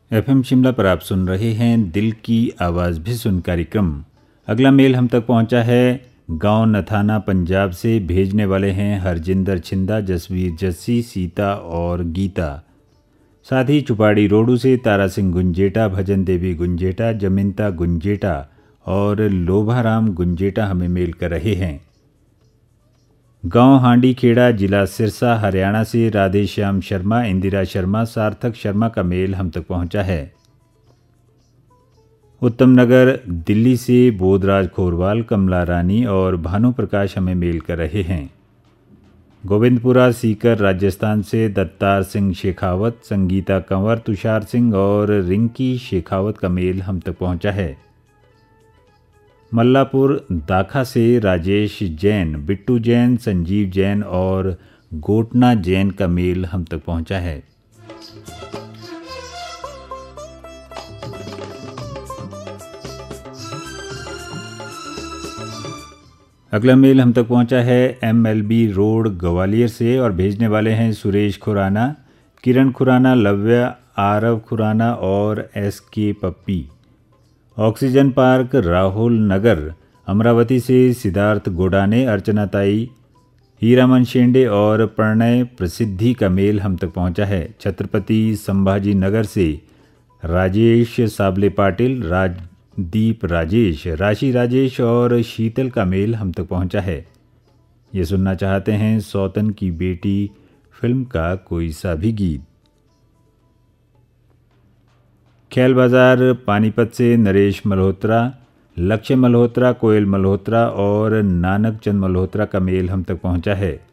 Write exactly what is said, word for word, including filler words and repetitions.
FM Shimla पर आप सुन रहे हैं दिल की आवाज़ भी सुन कार्यक्रम। अगला मेल हम तक पहुंचा है गांव नथाना पंजाब से। भेजने वाले हैं हरजिंदर छिंदा, जसवीर जस्सी, सीता और गीता। साथ ही चुपाड़ी रोडू से तारा सिंह गुंजेटा, भजन देवी गुंजेटा, जमिंता गुंजेटा और लोभाराम गुंजेटा हमें मेल कर रहे हैं। गांव हांडी खेड़ा, जिला सिरसा, हरियाणा से राधे श्याम शर्मा, इंदिरा शर्मा, सार्थक शर्मा का मेल हम तक पहुंचा है। उत्तम नगर दिल्ली से बोधराज खोरवाल, कमला रानी और भानु प्रकाश हमें मेल कर रहे हैं। गोविंदपुरा सीकर राजस्थान से दत्तार सिंह शेखावत, संगीता कंवर, तुषार सिंह और रिंकी शेखावत का मेल हम तक पहुंचा है। मल्लापुर दाखा से राजेश जैन, बिट्टू जैन, संजीव जैन और गोटना जैन का मेल हम तक पहुंचा है। अगला मेल हम तक पहुंचा है एमएलबी रोड ग्वालियर से और भेजने वाले हैं सुरेश खुराना, किरण खुराना, लव्य, आरव खुराना और एस के पप्पी। ऑक्सीजन पार्क राहुल नगर अमरावती से सिद्धार्थ गोडाने, अर्चना ताई, हीरामन शेंडे और प्रणय प्रसिद्धि का मेल हम तक पहुंचा है। छत्रपति संभाजी नगर से राजेश साबले पाटिल, राजदीप राजेश, राशि राजेश और शीतल का मेल हम तक पहुंचा है। ये सुनना चाहते हैं सौतन की बेटी फिल्म का कोई सा भी गीत। खेल बाजार पानीपत से नरेश मल्होत्रा, लक्ष्य मल्होत्रा, कोयल मल्होत्रा और नानक चंद मल्होत्रा का मेल हम तक पहुंचा है।